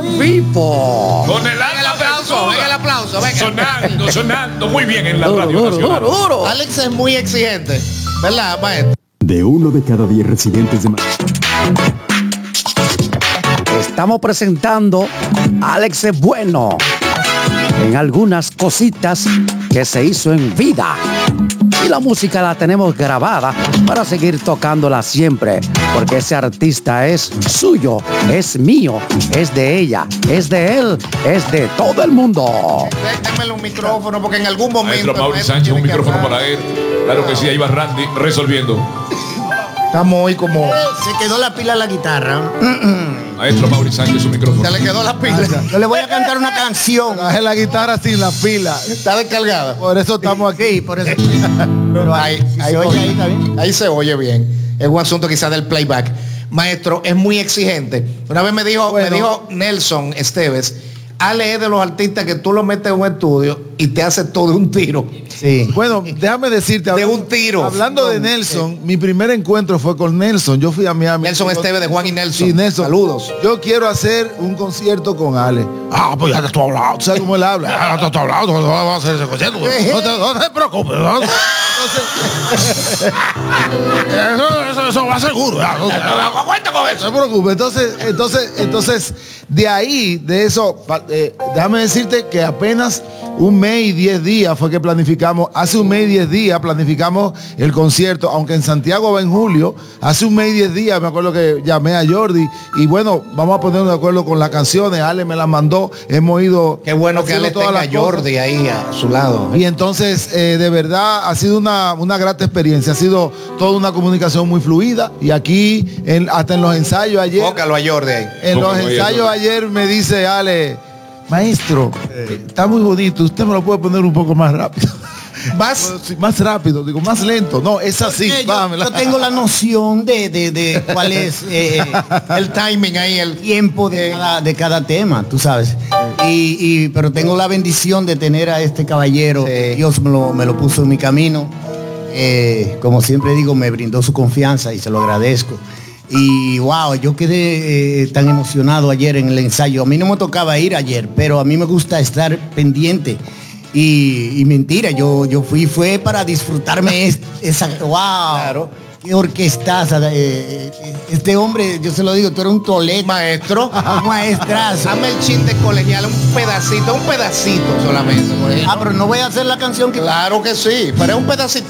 vivo. Con el aplauso, venga el aplauso, venga. Sonando muy bien en la radio nacional. Alex es muy exigente, ¿verdad, maestro? De 1 de cada 10 residentes de Estamos presentando a Alex es bueno en algunas cositas que se hizo en vida. Y la música la tenemos grabada para seguir tocándola siempre, porque ese artista es suyo, es mío, es de ella, es de él, es de todo el mundo. Déjenmele un micrófono, porque en algún momento... Maestro Mauri Sánchez, un micrófono para él. Claro que sí, ahí va Randy resolviendo. Estamos hoy como... Se quedó la pila a la guitarra. Maestro Mauri Sánchez, su micrófono. Se le quedó la pila. Yo le voy a cantar una canción. Bajé la guitarra sin la pila. Está descargada. Por eso estamos aquí. Sí, por eso. Pero Ahí se oye ahí, ¿está bien? Ahí se oye bien. Es un asunto quizás del playback. Maestro, es muy exigente. Una vez me dijo Nelson Esteves, Ale es de los artistas que tú lo metes en un estudio y te hace todo de un tiro. Sí. Bueno, déjame decirte. De un tiro. Hablando de Nelson, mi primer encuentro fue con Nelson. Yo fui a Miami. Nelson Esteves de Juan y Nelson. Sí, Nelson. Saludos. Yo quiero hacer un concierto con Ale. Pues ya te estoy hablando. ¿Sabes cómo él habla? Ya te estoy hablando. Vamos a hacer ese concierto. No te preocupes. Eso va seguro. Cuenta con eso. No te preocupes. Entonces, de ahí, de eso, déjame decirte que apenas un mes y 10 días fue que planificamos. Hace un mes y 10 días planificamos el concierto, aunque en Santiago va en julio. Hace un mes y 10 días me acuerdo que llamé a Jordi y bueno, vamos a ponernos de acuerdo con las canciones. Ale me las mandó, hemos ido. Qué bueno que Ale tenga a Jordi ahí a su lado. Y entonces, de verdad, ha sido una grata experiencia. Ha sido toda una comunicación muy fluida. Y aquí, hasta en los ensayos ayer. Póngalo a Jordi ahí. En los ensayos ayer me dice Ale, maestro, está muy bonito, usted me lo puede poner un poco más rápido. Más rápido, digo, más lento. No, es así. Yo tengo la noción de cuál es el timing ahí, el tiempo de cada tema, tú sabes. Pero tengo la bendición de tener a este caballero. Sí. Dios me lo puso en mi camino. Como siempre digo, me brindó su confianza y se lo agradezco. Y wow, yo quedé tan emocionado ayer en el ensayo. A mí no me tocaba ir ayer, pero a mí me gusta estar pendiente. Y mentira, yo fue para disfrutarme esa, wow, claro. Qué orquestaza. Este hombre, yo se lo digo, tú eres un toledo. Maestro. Un maestrazo. Dame el chin de colegial, un pedacito solamente. Pero no voy a hacer la canción que... Claro que sí, pero es un pedacito.